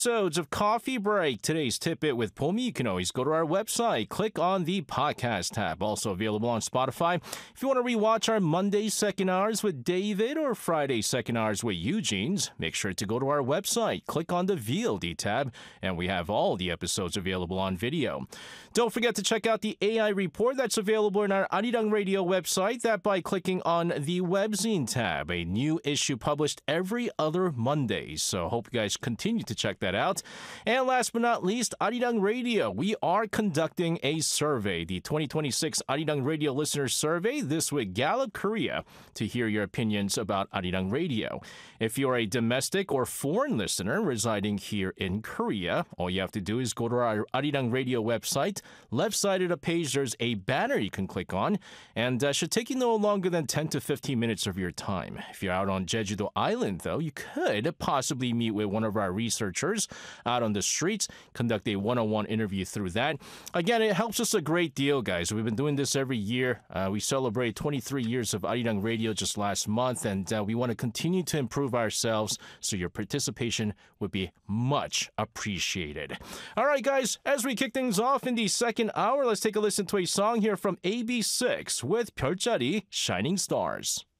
Episodes of Coffee Break. Today's tidbit with Pomi. You can always go to our website, click on the podcast tab. Also available on Spotify. If you want to rewatch our Monday second hours with David or Friday second hours with Eugene's, make sure to go to our website, click on the VLD tab, and we have all the episodes available on video. Don't forget to check out the AI report that's available in our Arirang Radio website. That by clicking on the Webzine tab, a new issue published every other Monday. So hope you guys continue to check that out. And last but not least, Arirang Radio. We are conducting a survey, the 2026 Arirang Radio Listeners Survey, this week Gallup Korea, to hear your opinions about Arirang Radio. If you're a domestic or foreign listener residing here in Korea, all you have to do is go to our Arirang Radio website. Left side of the page, there's a banner you can click on, and should take you no longer than 10 to 15 minutes of your time. If you're out on Jeju-do Island, though, you could possibly meet with one of our researchers out on the streets, conduct a one-on-one interview through that. Again, it helps us a great deal, guys. We've been doing this every year. We celebrate 23 years of Arirang Radio just last month, and we want to continue to improve ourselves, so your participation would be much appreciated. All right, guys, as we kick things off in the second hour, let's take a listen to a song here from AB6 with 별자리 Shining Stars.